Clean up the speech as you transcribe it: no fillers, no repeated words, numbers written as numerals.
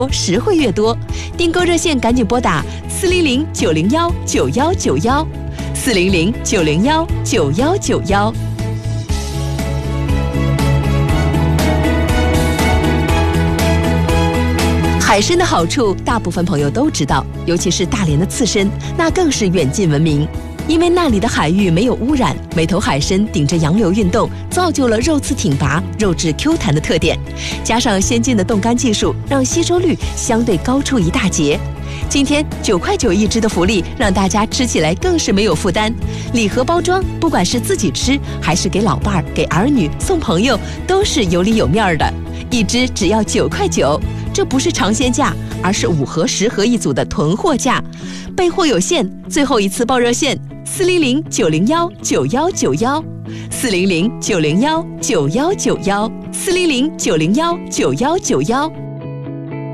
实惠越多。订购热线赶紧拨打400-901-9191，400-901-9191。海参的好处，大部分朋友都知道，尤其是大连的刺身，那更是远近闻名。因为那里的海域没有污染，每头海参顶着洋流运动，造就了肉刺挺拔、肉质 Q 弹的特点。加上先进的冻干技术，让吸收率相对高出一大截。今天9块9一只的福利，让大家吃起来更是没有负担。礼盒包装，不管是自己吃，还是给老伴儿、给儿女、送朋友，都是有里有面的。一只只要9块9，这不是尝鲜价，而是5盒10盒一组的囤货价。备货有限，最后一次报热线：400-901-9191，400-901-9191，400-901-9191。